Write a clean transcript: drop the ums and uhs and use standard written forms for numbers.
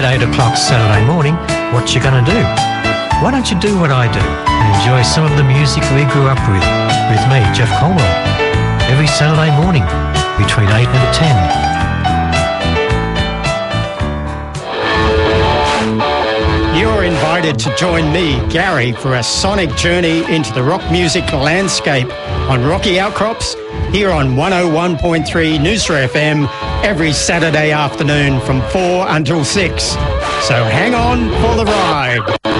At 8 o'clock Saturday morning, what you gonna do? Why don't you do what I do and enjoy some of the music we grew up with me, Jeff Colwell, every Saturday morning between 8 and 10. You're invited to join me, Gary, for a sonic journey into the rock music landscape on Rocky Outcrops here on 101.3 Noosa FM every Saturday afternoon from 4 until 6. So hang on for the ride.